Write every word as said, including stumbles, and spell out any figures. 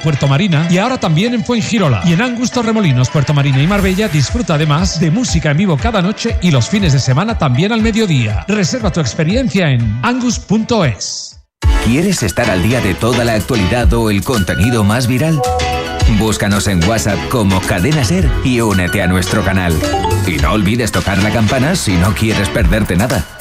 Puerto Marina y ahora también en Fuengirola. Y en Angus, Torremolinos, Puerto Marina y Marbella disfruta además de música en vivo cada noche y los fines de semana también al mediodía. Reserva tu experiencia en angus punto es. ¿Quieres estar al día de toda la actualidad o el contenido más viral? Búscanos en WhatsApp como Cadena Ser y únete a nuestro canal. Y no olvides tocar la campana si no quieres perderte nada.